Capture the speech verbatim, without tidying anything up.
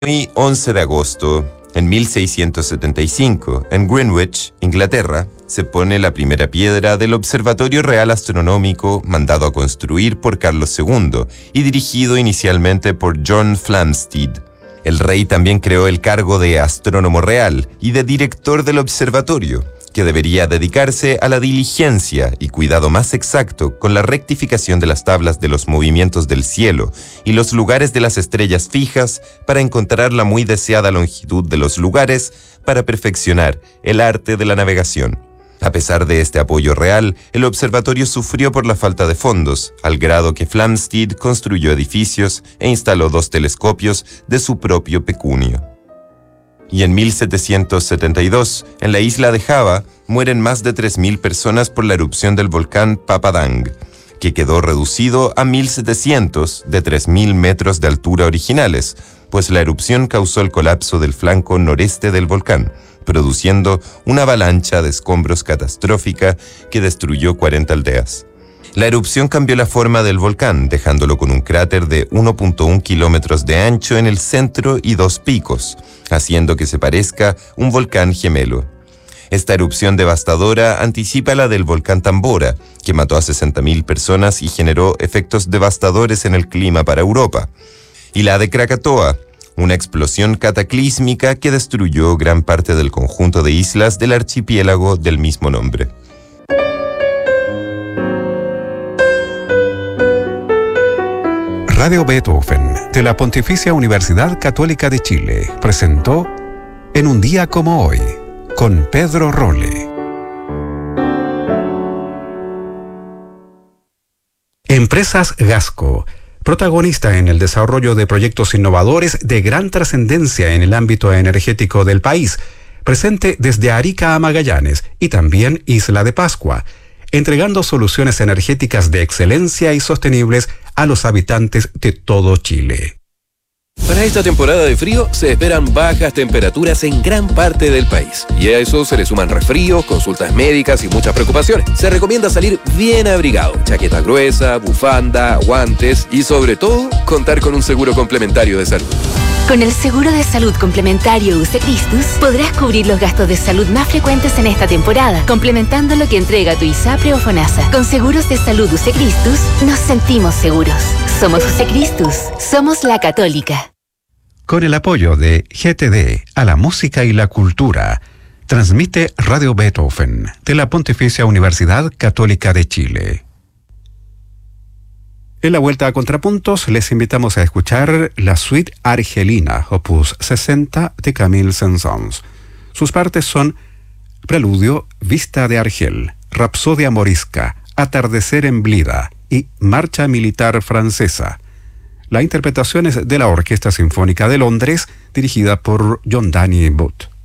Hoy, once de agosto, en mil seiscientos setenta y cinco, en Greenwich, Inglaterra, se pone la primera piedra del Observatorio Real Astronómico mandado a construir por Carlos segundo y dirigido inicialmente por John Flamsteed. El rey también creó el cargo de astrónomo real y de director del observatorio, que debería dedicarse a la diligencia y cuidado más exacto con la rectificación de las tablas de los movimientos del cielo y los lugares de las estrellas fijas para encontrar la muy deseada longitud de los lugares para perfeccionar el arte de la navegación. A pesar de este apoyo real, el observatorio sufrió por la falta de fondos, al grado que Flamsteed construyó edificios e instaló dos telescopios de su propio pecunio. Y en mil setecientos setenta y dos, en la isla de Java, mueren más de tres mil personas por la erupción del volcán Papadang, que quedó reducido a mil setecientos de tres mil metros de altura originales, pues la erupción causó el colapso del flanco noreste del volcán, produciendo una avalancha de escombros catastrófica que destruyó cuarenta aldeas. La erupción cambió la forma del volcán, dejándolo con un cráter de uno punto uno kilómetros de ancho en el centro y dos picos, haciendo que se parezca un volcán gemelo. Esta erupción devastadora anticipa la del volcán Tambora, que mató a sesenta mil personas y generó efectos devastadores en el clima para Europa. Y la de Krakatoa, una explosión cataclísmica que destruyó gran parte del conjunto de islas del archipiélago del mismo nombre. Radio Beethoven, de la Pontificia Universidad Católica de Chile, presentó En un día como hoy, con Pedro Rolle. Empresas Gasco, protagonista en el desarrollo de proyectos innovadores de gran trascendencia en el ámbito energético del país, presente desde Arica a Magallanes y también Isla de Pascua, entregando soluciones energéticas de excelencia y sostenibles a los habitantes de todo Chile. Para esta temporada de frío se esperan bajas temperaturas en gran parte del país. Y a eso se le suman resfríos, consultas médicas y muchas preocupaciones. Se recomienda salir bien abrigado, chaqueta gruesa, bufanda, guantes y sobre todo contar con un seguro complementario de salud. Con el seguro de salud complementario U C Christus podrás cubrir los gastos de salud más frecuentes en esta temporada, complementando lo que entrega tu ISAPRE o FONASA. Con seguros de salud U C Christus nos sentimos seguros. Somos U C Christus, somos la Católica. Con el apoyo de G T D a la música y la cultura, transmite Radio Beethoven de la Pontificia Universidad Católica de Chile. En la vuelta a Contrapuntos les invitamos a escuchar la suite Argelina, opus sesenta de Camille Saint-Saëns. Sus partes son Preludio, Vista de Argel, Rapsodia Morisca, Atardecer en Blida y Marcha Militar Francesa. La interpretación es de la Orquesta Sinfónica de Londres, dirigida por John Danny Booth.